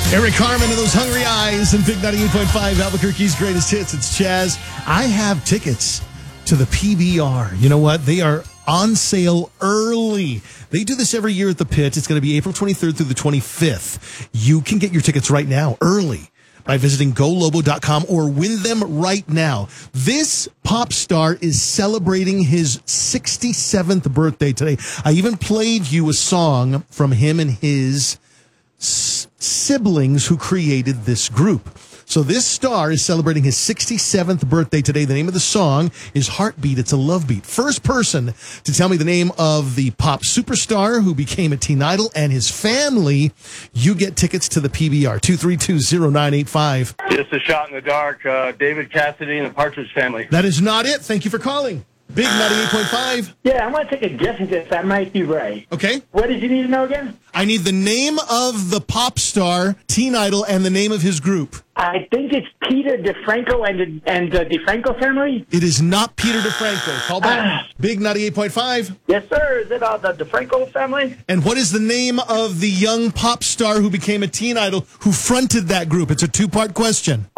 Eric Carmen and those hungry eyes and Big 98.5 Albuquerque's greatest hits. It's Chaz. I have tickets to the PBR. You know what? They are on sale early. They do this every year at the Pit. It's going to be April 23rd through the 25th. You can get your tickets right now, early, by visiting GoLobo.com or win them right now. This pop star is celebrating his 67th birthday today. I even played you a song from him and his siblings who created this group. So this star is celebrating his 67th birthday today. The name of the song is Heartbeat. It's a love beat. First person to tell me the name of the pop superstar who became a teen idol and his family, you get tickets to the PBR. 232-0985. Just a shot in the dark. David Cassidy and the Partridge Family. That is not it. Thank you for calling. Big 98.5. Yeah, I want to take a guess at this. That might be right. Okay. What did you need to know again? I need the name of the pop star, teen idol, and the name of his group. I think it's Peter DeFranco and the DeFranco family. It is not Peter DeFranco. Call back. Big 98.5. Yes, sir. Is it the DeFranco family? And what is the name of the young pop star who became a teen idol who fronted that group? It's a two-part question.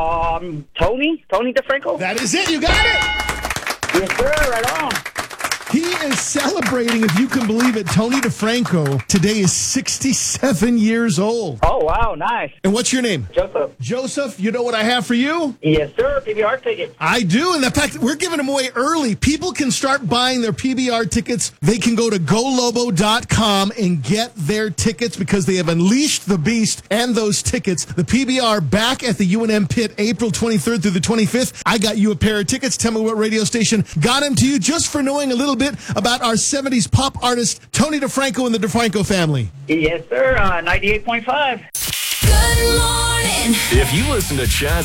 Tony DeFranco? That is it. You got it. Yes, sir. Right on. He is celebrating, if you can believe it, Tony DeFranco today is 67 years old. Oh, wow. Nice. And what's your name? Joseph. Joseph, you know what I have for you? Yes, sir. PBR tickets. I do. And in fact, we're giving them away early. People can start buying their PBR tickets. They can go to GoLobo.com and get their tickets because they have unleashed the beast and those tickets. The PBR back at the UNM Pit, April 23rd through the 25th. I got you a pair of tickets. Tell me what radio station got them to you just for knowing a little bit about our 70s pop artist, Tony DeFranco and the DeFranco family. Yes, sir. 98.5. Good morning. If you listen to Chaz